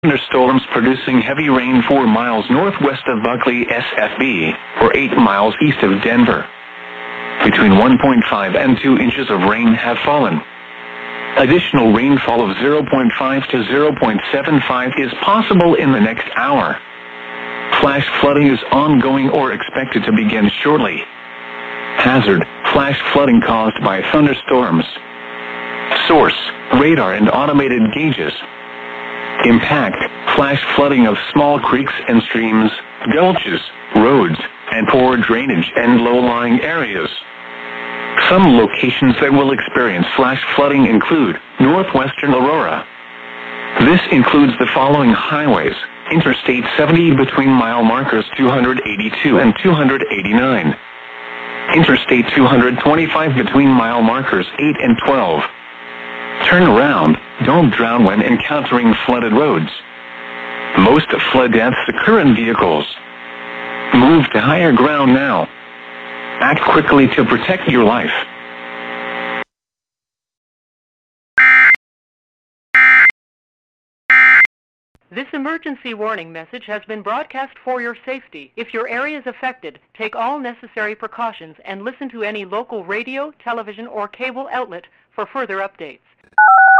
thunderstorms producing heavy rain 4 miles northwest of Buckley, SFB, or 8 miles east of Denver. Between 1.5 and 2 inches of rain have fallen. Additional rainfall of 0.5 to 0.75 is possible in the next hour. Flash flooding is ongoing or expected to begin shortly. Hazard: flash flooding caused by thunderstorms. Source: radar and automated gauges. Impact: flash flooding of small creeks and streams, gulches, roads, and poor drainage and low-lying areas. Some locations that will experience flash flooding include northwestern Aurora. This includes the following highways: Interstate 70 between mile markers 282 and 289. Interstate 225 between mile markers 8 and 12. Turn around, don't drown when encountering flooded roads. Most flood deaths occur in vehicles. Move to higher ground now. Act quickly to protect your life. This emergency warning message has been broadcast for your safety. If your area is affected, take all necessary precautions and listen to any local radio, television, or cable outlet for further updates.